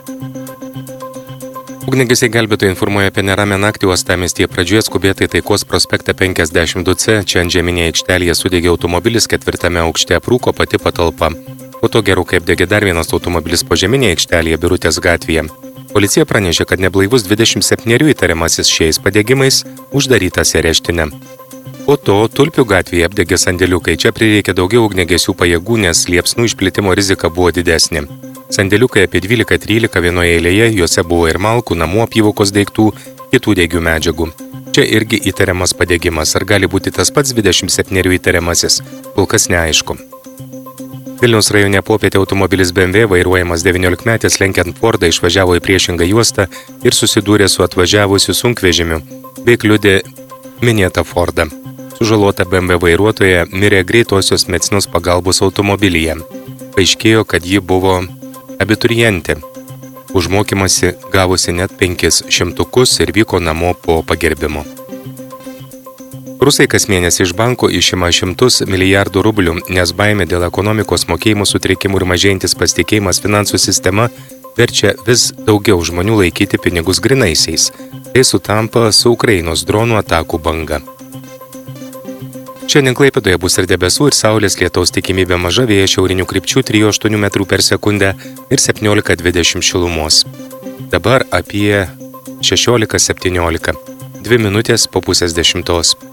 Ugniagesiai gelbėtojai informuoja apie neramią naktį uostamiestyje. Pradžioje skubėtai Taikos prospekte 52C. Čia ant žeminėje aikštelėje sudegė automobilis, 4 aukšte aprūko pati patalpa. Po to gerokai apdegė dar vienas automobilis požeminėje aikštelėje Birutės gatvėje. Policija pranešė, kad neblaivus 27 įtariamasis šiais padegimais uždarytas areštinę. Po to Tulpių gatvėje apdegė sandėliukai. Čia prireikė daugiau ugniagesių pajėgų, nes liepsnų išplitimo rizika buvo didesnė. Sandėliukai apie 12-13 vienoje eilėje, juose buvo ir malkų, namų apyvokos daiktų, kitų degių medžiagų. Čia irgi įtariamas padegimas. Ar gali būti tas pats 27 įtariamasis? Kol kas neaišku. Vilniaus rajone popietę automobilis BMW vairuojamas 19-metis lenkiant Fordą išvažiavo į priešingą juostą ir susidūrė su atvažiavusiu sunkvežimiu, bei kliudė minėtą Fordą. Sužalota BMW vairuotoja mirė greitosios medicinos pagalbos automobilyje. Paaiškėjo, kad ji buvo abiturientė. Už mokymąsi gavusi net 500 ir vyko namo po pagerbimo. Rusai kas mėnesį iš banko išima 100 milijardų rublių, nes baimė dėl ekonomikos mokėjimų sutrikimų ir mažėjantis pasitikėjimas finansų sistema verčia vis daugiau žmonių laikyti pinigus grynaisiais. Tai sutampa su Ukrainos dronų atakų banga. Šiandien Klaipėdoje bus ir debesų, ir saulės, lietaus tikimybė maža, vėjas šiaurinių krypčių 3–8 metrų per sekundę ir 17–20 šilumos. Dabar apie 16–17. 2 minutės po 9:30.